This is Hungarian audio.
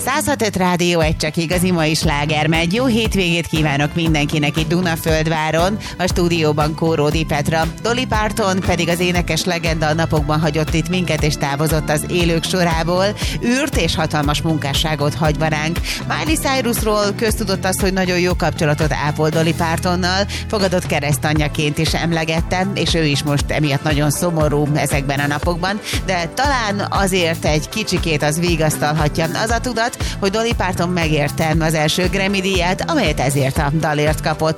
106.5 Rádió, egy csak igazi mai slágermegy. Jó hétvégét kívánok mindenkinek itt Dunaföldváron, a stúdióban Kóródi Petra. Dolly Parton pedig az énekes legenda a napokban hagyott itt minket és távozott az élők sorából. Űrt és hatalmas munkásságot hagyva ránk. Miley Cyrusról köztudott az, hogy nagyon jó kapcsolatot ápol Dolly Partonnal, fogadott keresztanyjaként is emlegette, és ő is most emiatt nagyon szomorú ezekben a napokban, de talán azért egy kicsikét az vigasztalhatja az a tudat, hogy Dolly Parton megérte az első Grammy díjat, amelyet ezért a dalért kapott.